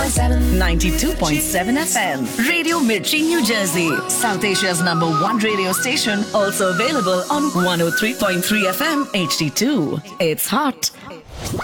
92.7 FM. Radio Mirchi, New Jersey. South Asia's #1 radio station. Also available on 103.3 FM HD2. It's hot